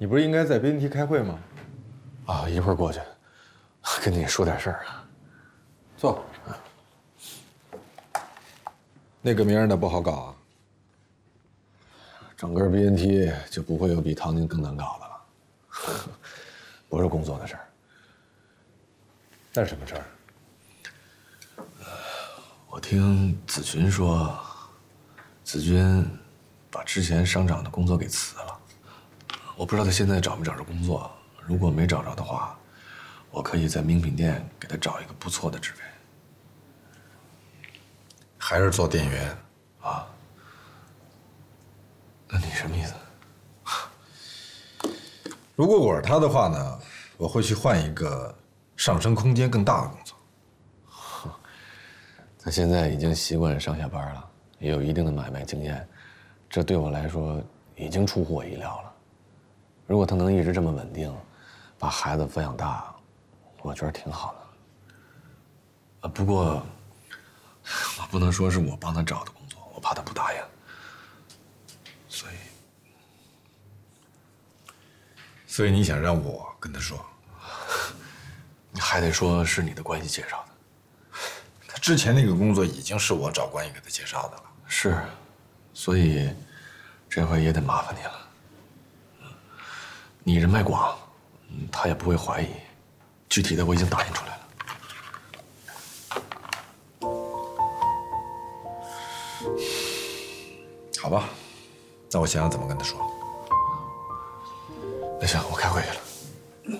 你不是应该在 BNT 开会吗？ 啊，一会儿过去，跟你说点事儿啊。 坐。那个名儿的不好搞啊。 整个 BNT 就不会有比唐宁更难搞的了，不是工作的事儿。 那是什么事儿？ 我听子君说，子君把之前商场的工作给辞了。我不知道他现在找没找着工作。如果没找着的话，我可以在名品店给他找一个不错的职位。 还是做店员啊？那你什么意思？ 如果我是他的话呢，我会去换一个上升空间更大的工作。 他现在已经习惯上下班了，也有一定的买卖经验，这对我来说已经出乎我意料了。如果他能一直这么稳定，把孩子抚养大，我觉得挺好的。不过我不能说是我帮他找的工作，我怕他不答应， 所以你想让我跟他说？ 你还得说是你的关系介绍的。 他之前那个工作已经是我找关系给他介绍的了。 是，所以这回也得麻烦你了。你人脉广，他也不会怀疑。具体的我已经打印出来了。 好吧，那我想想怎么跟他说。 那行，我开会去了。